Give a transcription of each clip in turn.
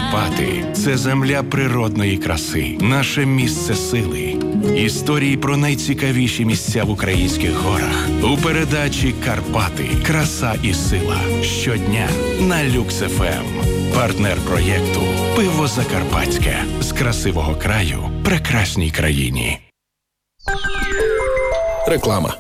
Карпати – це земля природної краси, наше місце сили. Історії про найцікавіші місця в українських горах у передачі «Карпати. Краса і сила» щодня на Люкс ФМ. Партнер проєкту «Пиво Закарпатське» з красивого краю прекрасній країні. Реклама.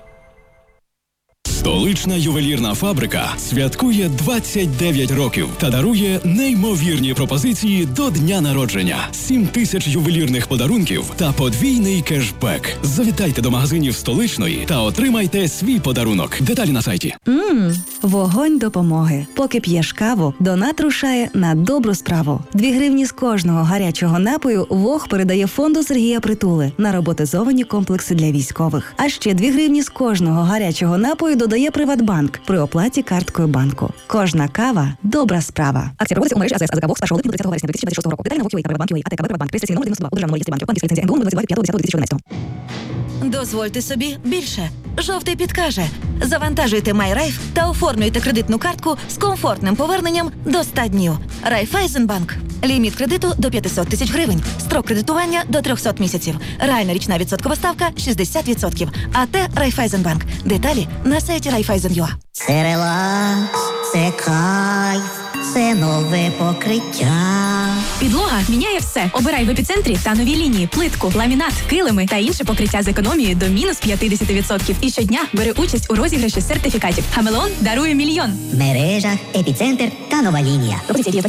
Столична ювелірна фабрика святкує 29 років та дарує неймовірні пропозиції до дня народження. 7 тисяч ювелірних подарунків та подвійний кешбек. Завітайте до магазинів Столичної та отримайте свій подарунок. Деталі на сайті. Вогонь допомоги. Поки п'єш каву, донат рушає на добру справу. 2 гривні з кожного гарячого напою ВОГ передає фонду Сергія Притули на роботизовані комплекси для військових. А ще 2 гривні з кожного гарячого напою додає Приватбанк при оплаті карткою банку. Кожна кава – добра справа. Акція проводиться у мережі АЗС АЗК ВОГ з 1 липня до 30 вересня 2026 року. Деталі на ВОГ.UA та Приватбанк.UA, АТК Приватбанк, реєстраційний номер 92, у державному реєстрі банків, банківська ліцензія НБУ 25.10.2014. Дозвольте собі більше. Жовтий підкаже. Завантажуйте MyRaiff та оформлюйте кредитну картку з комфортним поверненням до 100 днів. Райфайзенбанк. Ліміт кредиту до 500 тисяч гривень. Строк кредитування до 300 місяців. Реальна річна відсоткова ставка 60%. АТ Райфайзенбанк. Деталі на сайті Raiffeisen.ua. Це релакс, це кайф, це нове покриття. Підлога міняє все. Обирай в епіцентрі та нові лінії, плитку, ламінат, килими та інше покриття з економією до мінус 50%. І щодня бери участь у розіграші сертифікатів. Хамелеон дарує мільйон. В мережах «Епіцентр» та «Нова лінія».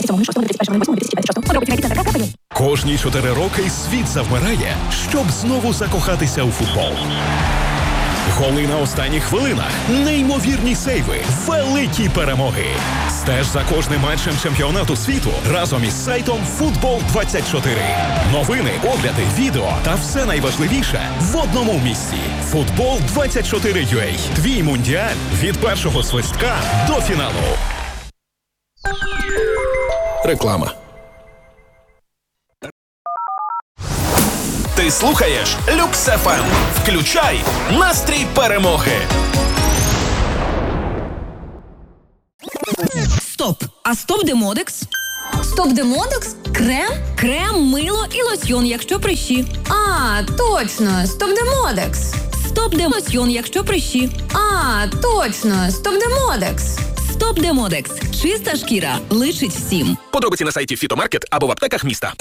Кожні 4 роки світ завмирає, щоб знову закохатися у футбол. Голи на останніх хвилинах, неймовірні сейви, великі перемоги. Стеж за кожним матчем чемпіонату світу разом із сайтом Футбол24. Новини, огляди, відео та все найважливіше в одному місці. Футбол24.UA. Твій мундіаль від першого свистка до фіналу. Реклама. Ти слухаєш Люкс ФМ. Включай настрій перемоги. Стоп! А Стоп-Демодекс? Стоп-Демодекс? Крем? Крем, мило і лосьйон, якщо прищі. А, точно! Стоп-Демодекс! Стоп-Демодекс, якщо прищі. А, точно! Стоп-Демодекс! Стоп-Демодекс. Чиста шкіра личить всім. Подробиці на сайті Фітомаркет або в аптеках міста.